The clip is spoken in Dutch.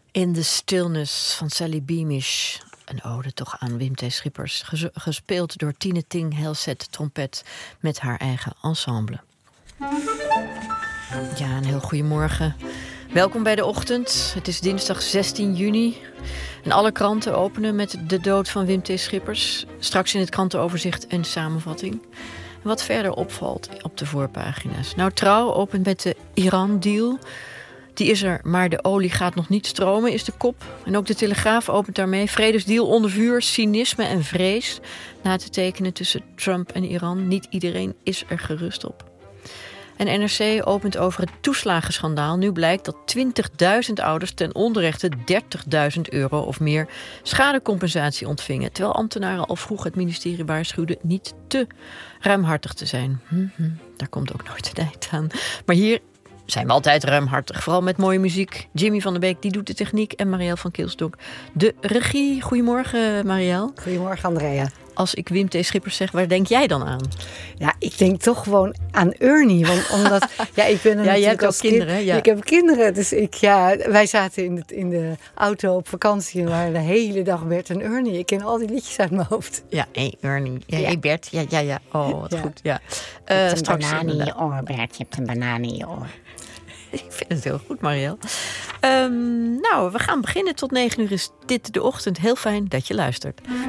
In the Stillness van Sally Beamish. Een ode toch aan Wim T. Schippers. Gespeeld door Tine Ting Helset trompet met haar eigen ensemble. Ja, een heel goedemorgen. Welkom bij de ochtend. Het is dinsdag 16 juni. En alle kranten openen met de dood van Wim T. Schippers. Straks in het krantenoverzicht en samenvatting. En wat verder opvalt op de voorpagina's. Nou, Trouw opent met de Iran-deal. Die is er, maar de olie gaat nog niet stromen, is de kop. En ook de Telegraaf opent daarmee. Vredesdeal onder vuur, cynisme en vrees. Na te tekenen tussen Trump en Iran. Niet iedereen is er gerust op. En NRC opent over het toeslagenschandaal. Nu blijkt dat 20.000 ouders ten onrechte €30.000 of meer schadecompensatie ontvingen. Terwijl ambtenaren al vroeg het ministerie waarschuwden niet te ruimhartig te zijn. Daar komt ook nooit een eind aan. Maar hier zijn we altijd ruimhartig. Vooral met mooie muziek. Jimmy van der Beek die doet de techniek. En Marielle van Keelstok de regie. Goedemorgen, Marielle. Goedemorgen, Andrea. Als ik Wim T. Schippers zeg, waar denk jij dan aan? Ja, ik denk toch gewoon aan Ernie. Want ik ben jij hebt ook kinderen, ja. Ik heb kinderen, dus wij zaten in de auto op vakantie en waren de hele dag Bert en Ernie. Ik ken al die liedjes uit mijn hoofd. Ja, Ernie. Hey Bert. Ja. Oh, wat goed. Ja. Je hebt een banaan in je oor, Bert. Je hebt een banaan in je oor. Ik vind het heel goed, Marielle. We gaan beginnen. Tot 9 uur is dit de ochtend. Heel fijn dat je luistert.